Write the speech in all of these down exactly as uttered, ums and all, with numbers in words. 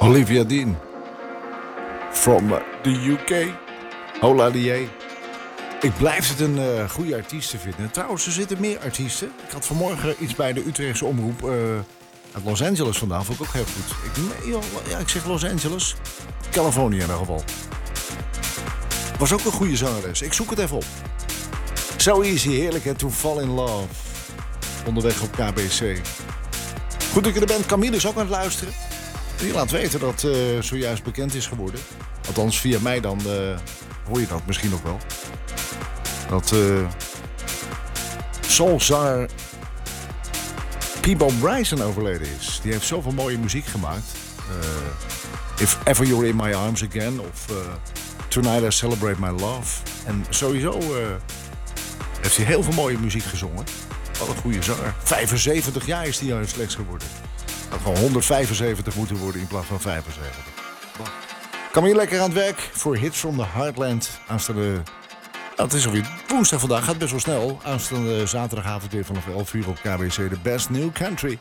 Olivia Dean. From the U K. Hola die. Ik blijf het een uh, goede artiest vinden. Trouwens, er zitten meer artiesten. Ik had vanmorgen iets bij de Utrechtse omroep uh, uit Los Angeles vandaan. Vond ik ook heel goed. Ik, ja, ik zeg Los Angeles. Californië in ieder geval. Was ook een goede zangeres. Ik zoek het even op. So easy, heerlijk hè, to fall in love. Onderweg op K B C. Goed dat je er bent. Camille is ook aan het luisteren. Die laat weten dat uh, zojuist bekend is geworden. Althans, via mij dan uh, hoor je dat misschien nog wel. Dat uh, soulzanger Peabo Bryson overleden is. Die heeft zoveel mooie muziek gemaakt. Uh, If Ever You're In My Arms Again. Of uh, Tonight I Celebrate My Love. En sowieso uh, heeft hij heel veel mooie muziek gezongen. Wat een goede zanger. vijfenzeventig jaar is hij juist slechts geworden. Had gewoon honderdvijfenzeventig moeten worden in plaats van vijfenzeventig. Kan hier lekker aan het werk voor Hits from the Heartland. Aanstaande... Nou, het is alweer woensdag vandaag. Gaat best wel snel. Aanstaande zaterdagavond weer vanaf elf uur op K B C. De Best New Country.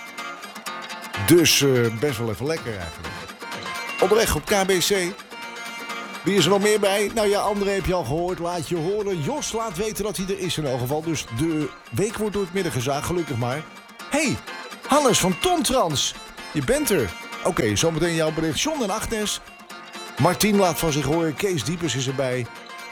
Dus uh, best wel even lekker eigenlijk. Onderweg op K B C. Wie is er nog meer bij? Nou ja, André heb je al gehoord. Laat je horen. Jos laat weten dat hij er is in elk geval. Dus de week wordt door het midden gezaagd. Gelukkig maar. Hey, Hannes van Tomtrans. Je bent er. Oké, okay, zometeen jouw bericht. John en Agnes. Martien laat van zich horen. Kees Diepers is erbij.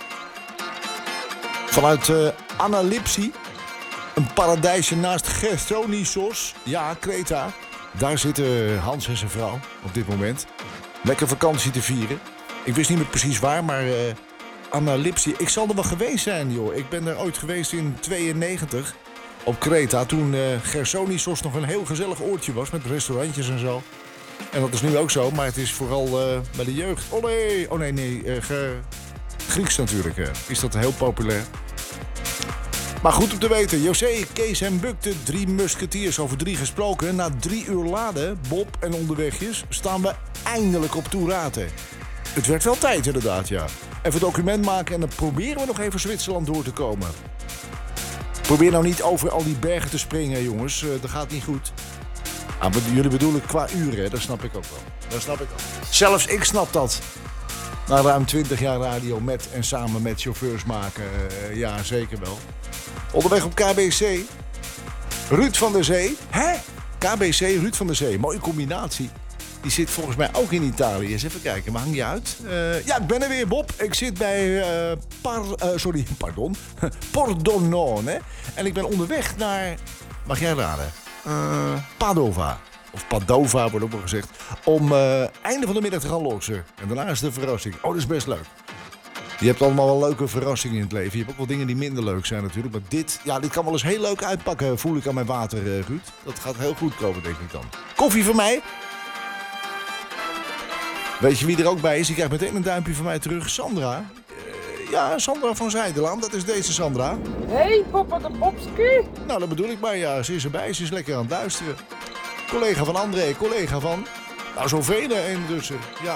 Vanuit uh, Analipsi. Een paradijsje naast Gersonisos. Ja, Kreta. Daar zitten Hans en zijn vrouw op dit moment. Lekker vakantie te vieren. Ik wist niet meer precies waar, maar uh, Analipsi. Ik zal er wel geweest zijn, joh. Ik ben er ooit geweest in tweeënnegentig op Kreta. Toen uh, Gersonisos nog een heel gezellig oortje was met restaurantjes en zo. En dat is nu ook zo, maar het is vooral uh, bij de jeugd. Oh nee, oh nee, nee. Uh, ge... Grieks natuurlijk, uh, is dat heel populair. Maar goed om te weten. José, Kees en Buk, de drie musketiers, over drie gesproken. Na drie uur laden, Bob en onderwegjes, staan we eindelijk op Tourate. Het werd wel tijd inderdaad, ja. Even document maken en dan proberen we nog even Zwitserland door te komen. Probeer nou niet over al die bergen te springen, jongens. Uh, dat gaat niet goed. Ah, maar jullie bedoelen qua uren, hè? Dat snap ik ook wel. Dat snap ik ook. Zelfs ik snap dat. Na ruim twintig jaar radio met en samen met chauffeurs maken. Uh, ja, zeker wel. Onderweg op K B C. Ruud van der Zee. Hè? K B C, Ruud van der Zee. Mooie combinatie. Die zit volgens mij ook in Italië. Eens even kijken, maar hang je uit? Uh, ja, ik ben er weer, Bob. Ik zit bij uh, par, uh, sorry, pardon. Pordenone. En ik ben onderweg naar, mag jij raden? Uh, Padova. Of Padova wordt ook wel gezegd. Om uh, einde van de middag te gaan lossen. En daarna is de verrassing. Oh, dat is best leuk. Je hebt allemaal wel leuke verrassingen in het leven. Je hebt ook wel dingen die minder leuk zijn natuurlijk. Maar dit, ja, dit kan wel eens heel leuk uitpakken, voel ik aan mijn water, uh, Ruud. Dat gaat heel goed komen, denk ik dan. Koffie voor mij. Weet je wie er ook bij is? Die krijgt meteen een duimpje van mij terug. Sandra. Uh, ja, Sandra van Zijderland. Dat is deze Sandra. Hey, papa de Popski. Nou, dat bedoel ik maar. Ja, ze is erbij. Ze is lekker aan het luisteren. Collega van André. Collega van... Nou, zoveel intussen. Ja.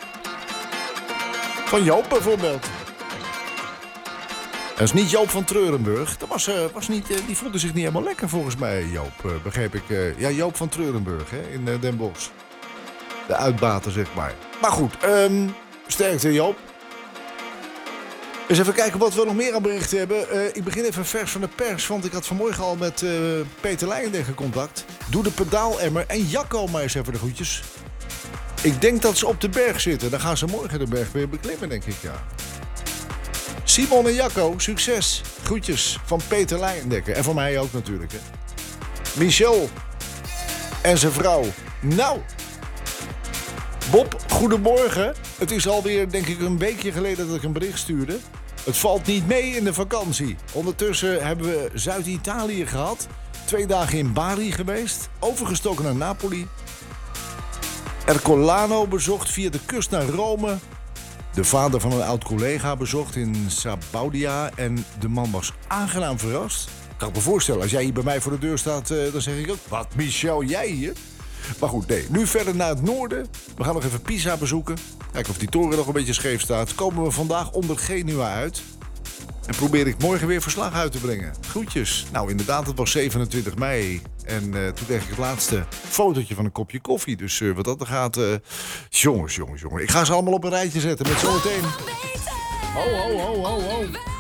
Van Joop bijvoorbeeld. Dat is niet Joop van Treurenburg. Dat was, uh, was niet, uh, die voelde zich niet helemaal lekker volgens mij, Joop. Uh, begreep ik. Uh, ja, Joop van Treurenburg, hè, in uh, Den Bosch. De uitbater, zeg maar. Maar goed, um, sterkte Joop. Eens even kijken wat we nog meer aan berichten hebben. Uh, ik begin even vers van de pers, want ik had vanmorgen al met uh, Peter Leijendegger contact. Doe de pedaalemmer en Jacco maar eens even de groetjes. Ik denk dat ze op de berg zitten. Dan gaan ze morgen de berg weer beklimmen, denk ik, ja. Simon en Jacco, succes. Groetjes van Peter Leijendegger. En van mij ook natuurlijk, hè. Michel en zijn vrouw. Nou... Bob, goedemorgen. Het is alweer, denk ik, een weekje geleden dat ik een bericht stuurde. Het valt niet mee in de vakantie. Ondertussen hebben we Zuid-Italië gehad. Twee dagen in Bari geweest. Overgestoken naar Napoli. Ercolano bezocht via de kust naar Rome. De vader van een oud-collega bezocht in Sabaudia. En de man was aangenaam verrast. Ik kan me voorstellen, als jij hier bij mij voor de deur staat, dan zeg ik ook... Wat, Michel, jij hier? Maar goed, nee. Nu verder naar het noorden. We gaan nog even Pisa bezoeken. Kijken of die toren nog een beetje scheef staat. Komen we vandaag onder Genua uit. En probeer ik morgen weer verslag uit te brengen. Groetjes. Nou, inderdaad, het was zevenentwintig mei. En uh, toen kreeg ik het laatste fotootje van een kopje koffie. Dus uh, wat dat er gaat... Uh, jongens, jongens, jongens. Ik ga ze allemaal op een rijtje zetten met zometeen... Ho, ho, ho, ho, ho.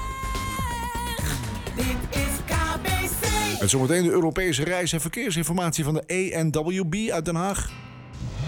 Dit is K B C. En zometeen de Europese reis- en verkeersinformatie van de A N W B uit Den Haag.